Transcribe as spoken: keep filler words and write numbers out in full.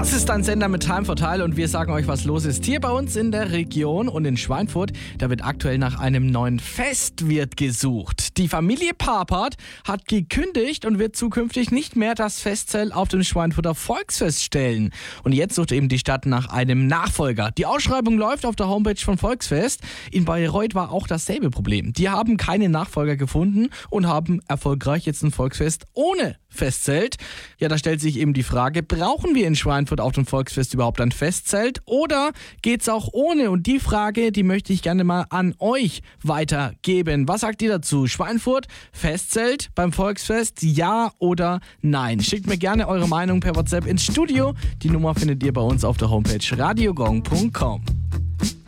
Das ist ein Sender mit Time for Tile und wir sagen euch, was los ist hier bei uns in der Region und in Schweinfurt. Da wird aktuell nach einem neuen Festwirt gesucht. Die Familie Papert hat gekündigt und wird zukünftig nicht mehr das Festzelt auf dem Schweinfurter Volksfest stellen. Und jetzt sucht eben die Stadt nach einem Nachfolger. Die Ausschreibung läuft auf der Homepage von Volksfest. In Bayreuth war auch dasselbe Problem. Die haben keine Nachfolger gefunden und haben erfolgreich jetzt ein Volksfest ohne Festzelt. Ja, da stellt sich eben die Frage, brauchen wir in Schweinfurt auf dem Volksfest überhaupt ein Festzelt oder geht's auch ohne? Und die Frage, die möchte ich gerne mal an euch weitergeben. Was sagt ihr dazu? Schweinfurt, Festzelt beim Volksfest, ja oder nein? Schickt mir gerne eure Meinung per WhatsApp ins Studio. Die Nummer findet ihr bei uns auf der Homepage radiogong punkt com.